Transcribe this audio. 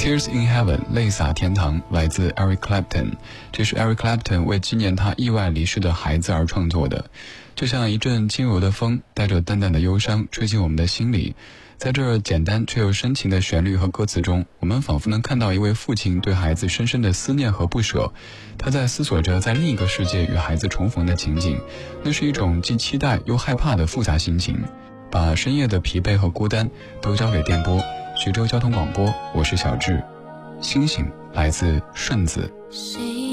Tears in Heaven 泪洒天堂来自 Eric Clapton， 这是 Eric Clapton 为纪念他意外离世的孩子而创作的。就像一阵轻柔的风，带着淡淡的忧伤吹进我们的心里。在这简单却又深情的旋律和歌词中，我们仿佛能看到一位父亲对孩子深深的思念和不舍。他在思索着在另一个世界与孩子重逢的情景，那是一种既期待又害怕的复杂心情。把深夜的疲惫和孤单都交给电波。徐州交通广播，我是小智。星星来自顺子。